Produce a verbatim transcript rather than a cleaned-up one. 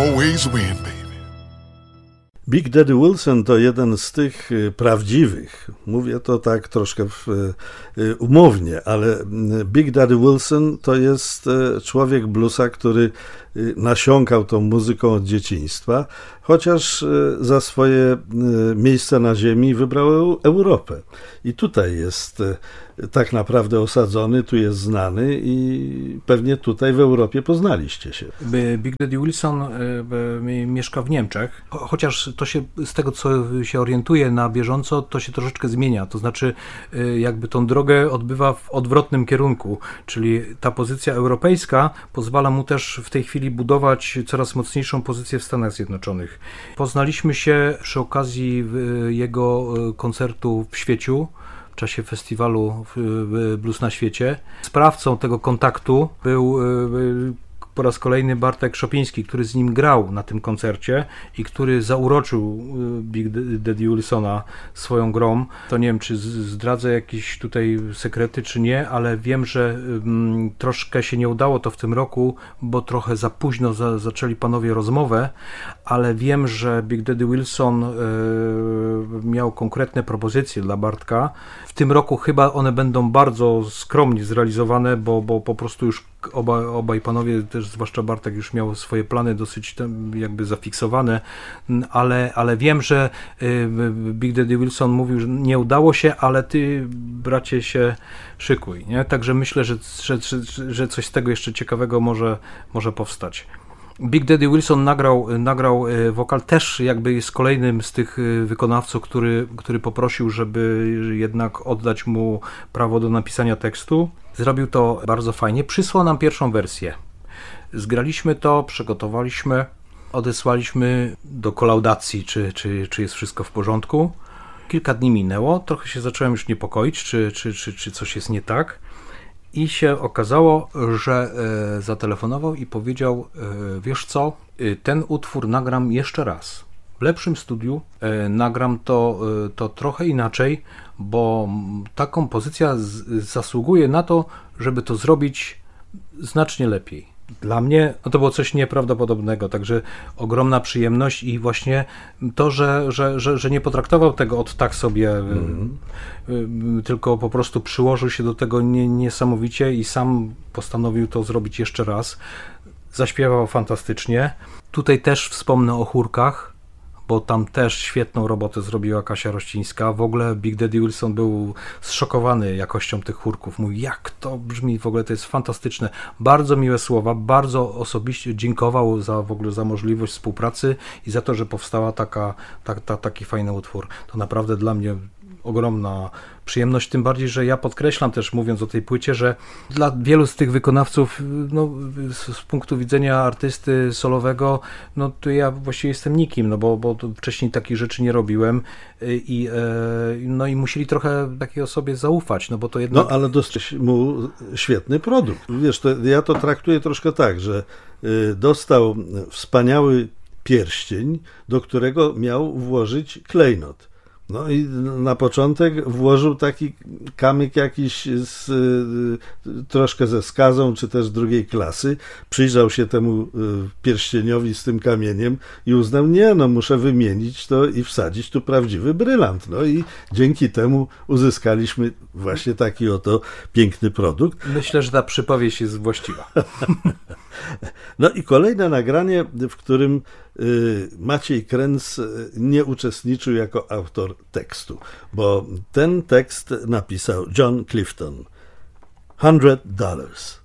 always win, baby. Big Daddy Wilson to jeden z tych prawdziwych, mówię to tak troszkę w, umownie, ale Big Daddy Wilson to jest człowiek bluesa, który nasiąkał tą muzyką od dzieciństwa, chociaż za swoje miejsce na ziemi wybrał Europę. I tutaj jest tak naprawdę osadzony, tu jest znany i pewnie tutaj w Europie poznaliście się. Big Daddy Wilson mieszka w Niemczech, chociaż to się z tego, co się orientuje na bieżąco, to się troszeczkę zmienia. To znaczy jakby tą drogę odbywa w odwrotnym kierunku, czyli ta pozycja europejska pozwala mu też w tej chwili budować coraz mocniejszą pozycję w Stanach Zjednoczonych. Poznaliśmy się przy okazji jego koncertu w Świeciu, w czasie festiwalu Blues na Świecie. Sprawcą tego kontaktu był po raz kolejny Bartek Szopiński, który z nim grał na tym koncercie i który zauroczył Big Daddy Wilsona swoją grą. To nie wiem, czy zdradzę jakieś tutaj sekrety, czy nie, ale wiem, że um, troszkę się nie udało to w tym roku, bo trochę za późno za, zaczęli panowie rozmowę, ale wiem, że Big Daddy Wilson y, miał konkretne propozycje dla Bartka. W tym roku chyba one będą bardzo skromnie zrealizowane, bo, bo po prostu już oba, obaj panowie, też zwłaszcza Bartek, już miał swoje plany dosyć tam jakby zafiksowane, ale, ale wiem, że Big Daddy Wilson mówił, że nie udało się, ale ty, bracie, się szykuj, nie? Także myślę, że, że, że, że coś z tego jeszcze ciekawego może, może powstać. Big Daddy Wilson nagrał, nagrał wokal, też jakby jest kolejnym z tych wykonawców, który, który poprosił, żeby jednak oddać mu prawo do napisania tekstu. Zrobił to bardzo fajnie, przysłał nam pierwszą wersję. Zgraliśmy to, przygotowaliśmy, odesłaliśmy do kolaudacji, czy, czy, czy jest wszystko w porządku. Kilka dni minęło, trochę się zacząłem już niepokoić, czy, czy, czy, czy coś jest nie tak. I się okazało, że e, zatelefonował i powiedział, e, wiesz co, e, ten utwór nagram jeszcze raz. W lepszym studiu e, nagram to, e, to trochę inaczej, bo ta kompozycja z, zasługuje na to, żeby to zrobić znacznie lepiej. Dla mnie no to było coś nieprawdopodobnego, także ogromna przyjemność i właśnie to, że, że, że, że nie potraktował tego od tak sobie, mm. tylko po prostu przyłożył się do tego nie, niesamowicie i sam postanowił to zrobić jeszcze raz. Zaśpiewał fantastycznie. Tutaj też wspomnę o chórkach, bo tam też świetną robotę zrobiła Kasia Rościńska. W ogóle Big Daddy Wilson był zszokowany jakością tych chórków. Mówi, jak to brzmi, w ogóle to jest fantastyczne. Bardzo miłe słowa, bardzo osobiście dziękował za w ogóle za możliwość współpracy i za to, że powstała taka, ta, ta, taki fajny utwór. To naprawdę dla mnie ogromna przyjemność, tym bardziej, że ja podkreślam też, mówiąc o tej płycie, że dla wielu z tych wykonawców, no, z, z punktu widzenia artysty solowego, no to ja właściwie jestem nikim, no bo, bo wcześniej takich rzeczy nie robiłem i, e, no i musieli trochę takiej osobie zaufać, no bo to jednak... No ale dostałeś mu świetny produkt. Wiesz, to ja to traktuję troszkę tak, że y, dostał wspaniały pierścień, do którego miał włożyć klejnot. No i na początek włożył taki kamyk jakiś z, y, troszkę ze skazą, czy też drugiej klasy. Przyjrzał się temu y, pierścieniowi z tym kamieniem i uznał, nie no, muszę wymienić to i wsadzić tu prawdziwy brylant. No i dzięki temu uzyskaliśmy właśnie taki oto piękny produkt. Myślę, że ta przypowieść jest właściwa. No i kolejne nagranie, w którym Maciej Kręc nie uczestniczył jako autor tekstu, bo ten tekst napisał John Clifton. Hundred dollars.